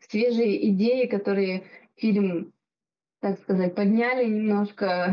свежие идеи, которые фильм, так сказать, подняли немножко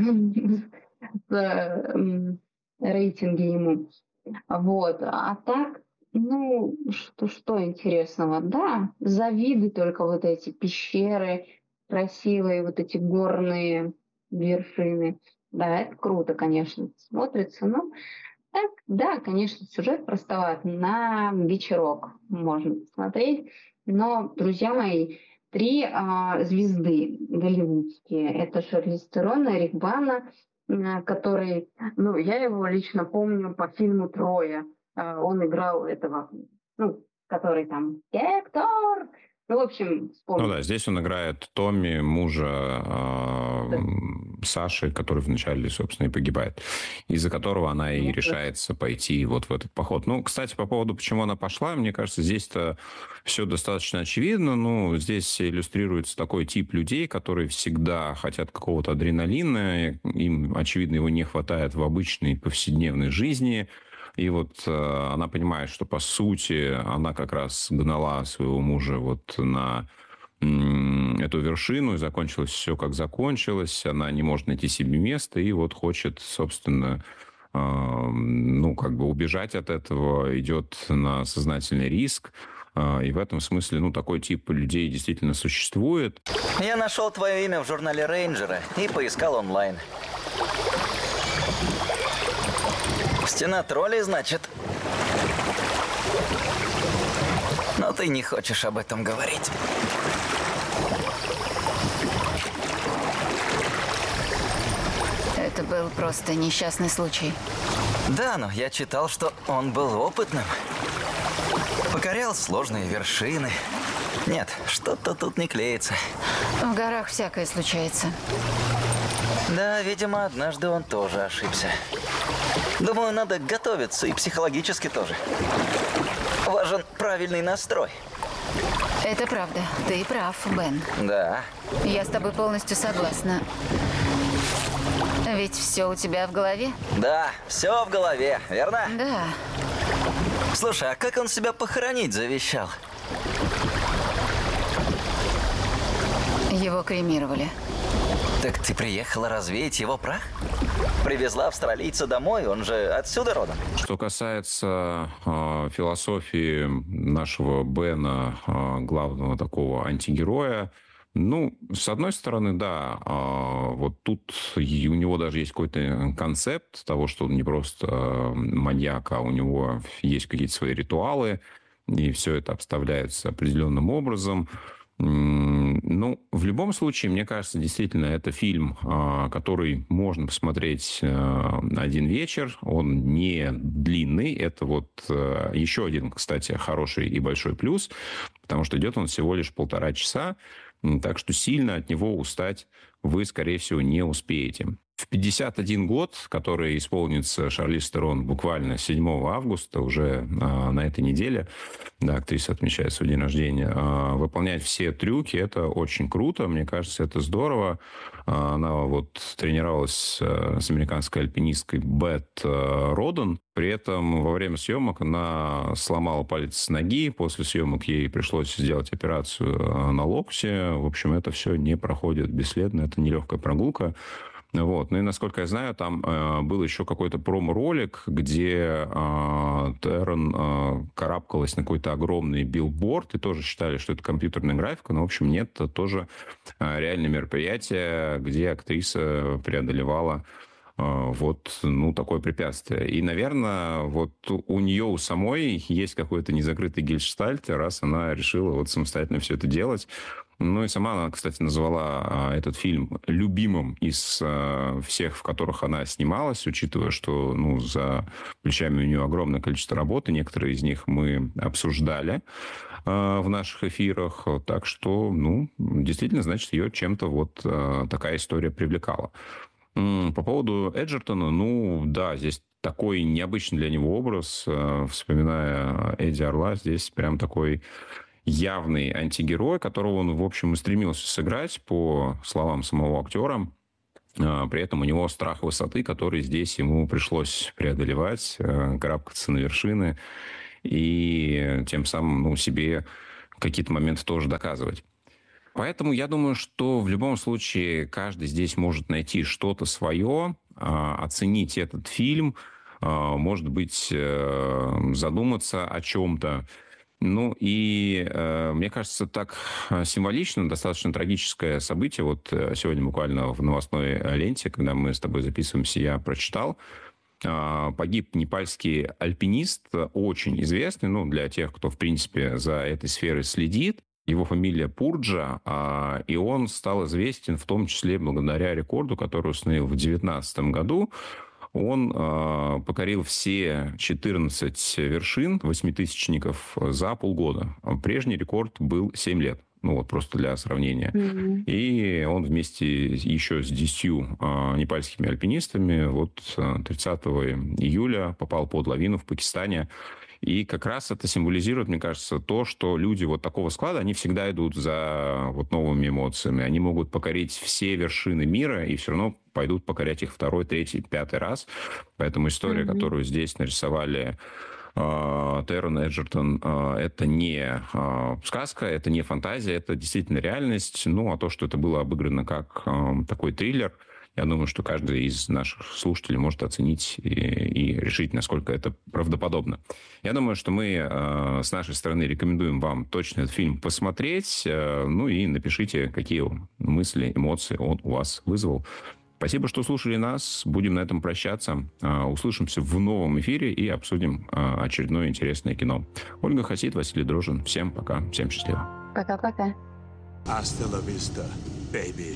рейтинги ему. Вот. А так, ну, что интересного? Да, завиды только вот эти пещеры красивые, вот эти горные вершины. Да, это круто, конечно, смотрится. Ну, так, да, конечно, сюжет простоват. На вечерок можно посмотреть. Но, друзья мои, три звезды голливудские. Это Шарлиз Терон, Эрик Бана, который, ну, я его лично помню по фильму «Троя». Он играл этого, ну, который там «Гектор». Ну, в общем, Ну да, вспомнил. здесь он играет Томми, мужа Саши, который вначале, собственно, и погибает, из-за которого она и решается пойти вот в этот поход. Ну, кстати, по поводу, почему она пошла, мне кажется, здесь-то все достаточно очевидно. Ну, здесь иллюстрируется такой тип людей, которые всегда хотят какого-то адреналина, им, очевидно, его не хватает в обычной повседневной жизни. И вот она понимает, что, по сути, она как раз гнала своего мужа вот на эту вершину, и закончилось все, как закончилось. Она не может найти себе места, и вот хочет, собственно, ну, как бы убежать от этого, идет на сознательный риск. И в этом смысле, ну, такой тип людей действительно существует. Я нашел твое имя в журнале Рейнджера и поискал онлайн. Стена троллей, значит? Но ты не хочешь об этом говорить. Это был просто несчастный случай. Да, но я читал, что он был опытным. Покорял сложные вершины. Нет, что-то тут не клеится. В горах всякое случается. Да, видимо, однажды он тоже ошибся. Думаю, надо готовиться и психологически тоже. Важен правильный настрой. Это правда. Ты прав, Бен. Да. Я с тобой полностью согласна. Ведь все у тебя в голове? Да, все в голове, верно? Да. Слушай, а как он себя похоронить завещал? Его кремировали. Так ты приехала развеять его прах? Привезла австралийца домой, он же отсюда родом. Что касается философии нашего Бена, главного такого антигероя, ну, с одной стороны, да, вот тут у него даже есть какой-то концепт того, что он не просто маньяк, а у него есть какие-то свои ритуалы, и все это обставляется определенным образом. Ну, в любом случае, мне кажется, действительно, это фильм, который можно посмотреть один вечер. Он не длинный. Это вот еще один, кстати, хороший и большой плюс, потому что идет он всего лишь 1,5 часа. Так что сильно от него устать вы, скорее всего, не успеете. В 51 год, который исполнится Шарлиз Терон буквально 7 августа, уже на этой неделе, да, актриса отмечает свой день рождения, выполнять все трюки, это очень круто, мне кажется, это здорово. Она вот тренировалась с американской альпинисткой Бет Роден. При этом во время съемок она сломала палец ноги. После съемок ей пришлось сделать операцию на локте. В общем, это все не проходит бесследно. Это нелегкая прогулка. Вот. Ну и, насколько я знаю, там был еще какой-то промо-ролик, где Терон карабкалась на какой-то огромный билборд, и тоже считали, что это компьютерная графика, но, в общем, нет, это тоже реальное мероприятие, где актриса преодолевала вот, ну, такое препятствие. И, наверное, вот у нее у самой есть какой-то незакрытый гельштальт, раз она решила вот самостоятельно все это делать. Ну и сама она, кстати, назвала этот фильм любимым из всех, в которых она снималась, учитывая, что, ну, за плечами у нее огромное количество работы. Некоторые из них мы обсуждали в наших эфирах. Так что, ну, действительно, значит, ее чем-то вот такая история привлекала. По поводу Эджертона, ну, да, здесь такой необычный для него образ. Вспоминая Эдди Орла, здесь прям такой явный антигерой, которого он, в общем, и стремился сыграть, по словам самого актера. При этом у него страх высоты, который здесь ему пришлось преодолевать, карабкаться на вершины и тем самым, ну, себе какие-то моменты тоже доказывать. Поэтому я думаю, что в любом случае каждый здесь может найти что-то свое, оценить этот фильм, может быть, задуматься о чем-то. Ну и, мне кажется, так символично, достаточно трагическое событие. Вот сегодня буквально в новостной ленте, когда мы с тобой записываемся, я прочитал, погиб непальский альпинист, очень известный, ну, для тех, кто, в принципе, за этой сферой следит. Его фамилия Пурджа, и он стал известен в том числе благодаря рекорду, который установил в 2019 году. Он покорил все 14 вершин восьмитысячников за полгода. Прежний рекорд был 7 лет. Ну, вот просто для сравнения. Mm-hmm. И он вместе еще с 10 непальскими альпинистами вот 30 июля попал под лавину в Пакистане. И как раз это символизирует, мне кажется, то, что люди вот такого склада, они всегда идут за вот новыми эмоциями. Они могут покорить все вершины мира и все равно пойдут покорять их 2-й, 3-й, 5-й раз. Поэтому история, которую здесь нарисовали Терон Эджертон, это не сказка, это не фантазия, это действительно реальность. Ну, а то, что это было обыграно как такой триллер, я думаю, что каждый из наших слушателей может оценить и решить, насколько это правдоподобно. Я думаю, что мы с нашей стороны рекомендуем вам точно этот фильм посмотреть. Ну и напишите, какие мысли, эмоции он у вас вызвал. Спасибо, что слушали нас. Будем на этом прощаться. Услышимся в новом эфире и обсудим очередное интересное кино. Ольга Хасид, Василий Дрожжин. Всем пока. Всем счастливо. Пока-пока. Hasta la vista, baby.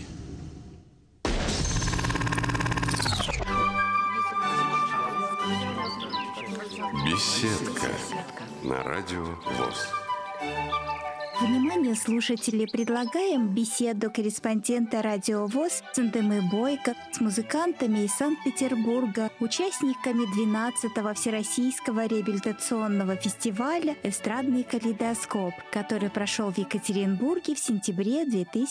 Беседка на радио ВОС. Внимание, слушатели, предлагаем беседу корреспондента радио ВОС Центемы Бойко с музыкантами из Санкт-Петербурга, участниками 12-го Всероссийского реабилитационного фестиваля «Эстрадный калейдоскоп», который прошел в Екатеринбурге в сентябре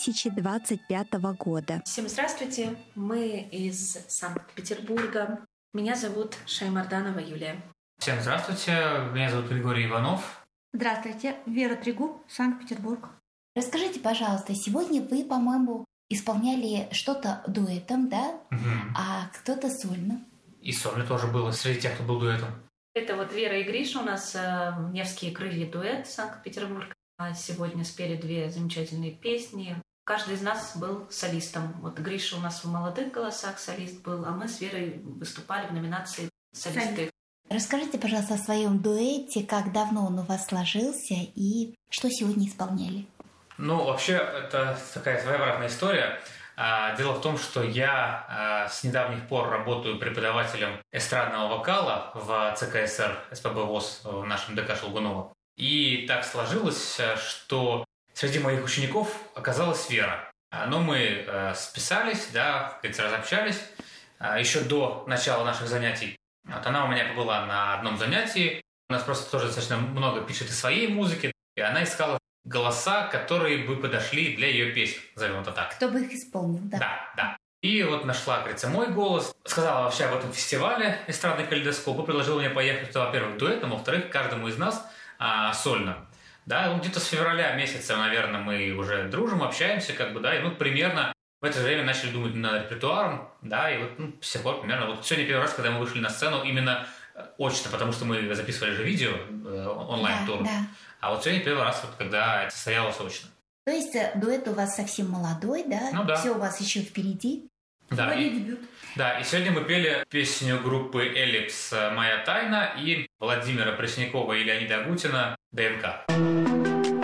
2025 года. Всем здравствуйте, мы из Санкт-Петербурга. Меня зовут Шаймарданова Юлия. Всем здравствуйте, меня зовут Григорий Иванов. Здравствуйте, Вера Трегуб, Санкт-Петербург. Расскажите, пожалуйста, сегодня вы, по-моему, исполняли что-то дуэтом, да? А кто-то сольно. И сольно тоже было, среди тех, кто был дуэтом. Это вот Вера и Гриша, у нас «Невские крылья» дуэт, Санкт-Петербург. Сегодня спели 2 замечательные песни. Каждый из нас был солистом. Вот Гриша у нас в молодых голосах солист был, а мы с Верой выступали в номинации солисты. Расскажите, пожалуйста, о своем дуэте, как давно он у вас сложился и что сегодня исполняли? Ну, вообще, это такая своеобразная история. Дело в том, что я с недавних пор работаю преподавателем эстрадного вокала в ЦКСР СПБ ВОС в нашем ДК Шелгунова. И так сложилось, что среди моих учеников оказалась Вера. Но мы списались, да, разобщались еще до начала наших занятий. Вот она у меня побыла на одном занятии. У нас просто тоже достаточно много пишет и своей музыки. И она искала голоса, которые бы подошли для ее песен, назовем это так. Кто бы их исполнил, да? Да. И вот нашла, говорится, мой голос. Сказала вообще об этом фестивале «Эстрадный калейдоскоп» и предложила мне поехать, во-первых, дуэтом, во-вторых, каждому из нас сольно. Да, где-то с февраля месяца, наверное, мы уже дружим, общаемся, как бы, да, и примерно в это же время начали думать над репертуаром, да, и вот с тех пор примерно. Вот сегодня первый раз, когда мы вышли на сцену именно очно, потому что мы записывали же видео онлайн-тур. Да. А вот сегодня первый раз, вот, когда это состоялось очно. То есть дуэт у вас совсем молодой, да? Ну да. Все у вас еще впереди. Да, и сегодня мы пели песню группы «Эллипс» «Моя тайна» и Владимира Преснякова и Леонида Агутина «ДНК».